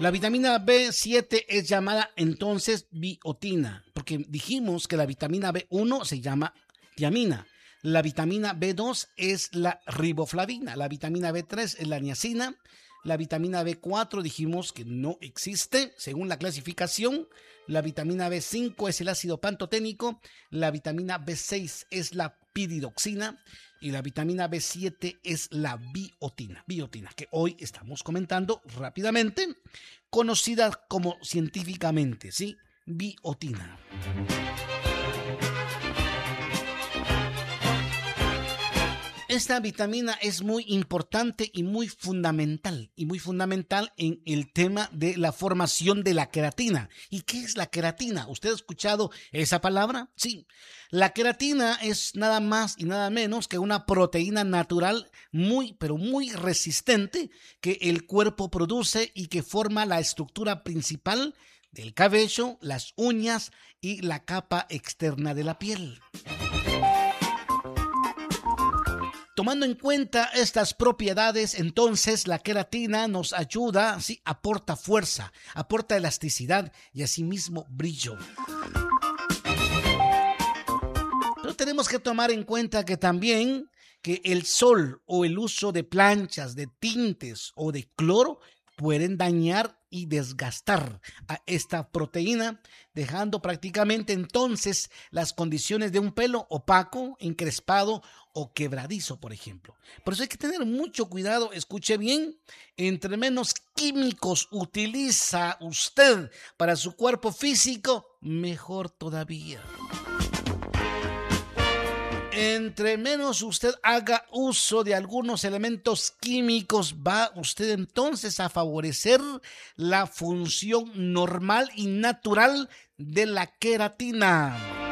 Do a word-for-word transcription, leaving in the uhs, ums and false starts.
La vitamina B siete es llamada entonces biotina, porque dijimos que la vitamina B uno se llama tiamina. La vitamina B dos es la riboflavina, la vitamina B tres es la niacina, la vitamina B cuatro dijimos que no existe según la clasificación, la vitamina B cinco es el ácido pantoténico, la vitamina B seis es la piridoxina y la vitamina B siete es la biotina, biotina que hoy estamos comentando rápidamente, conocida como científicamente, ¿sí? Biotina. Esta vitamina es muy importante y muy fundamental, y muy fundamental en el tema de la formación de la queratina. ¿Y qué es la queratina? ¿Usted ha escuchado esa palabra? Sí. La queratina es nada más y nada menos que una proteína natural muy, pero muy resistente que el cuerpo produce y que forma la estructura principal del cabello, las uñas y la capa externa de la piel. Tomando en cuenta estas propiedades, entonces la queratina nos ayuda, sí, aporta fuerza, aporta elasticidad y asimismo brillo. Pero tenemos que tomar en cuenta que también que el sol o el uso de planchas, de tintes o de cloro pueden dañar y desgastar a esta proteína, dejando prácticamente entonces las condiciones de un pelo opaco, encrespado o quebradizo, por ejemplo. Por eso hay que tener mucho cuidado, escuche bien, entre menos químicos utiliza usted para su cuerpo físico, mejor todavía. Entre menos usted haga uso de algunos elementos químicos, va usted entonces a favorecer la función normal y natural de la queratina.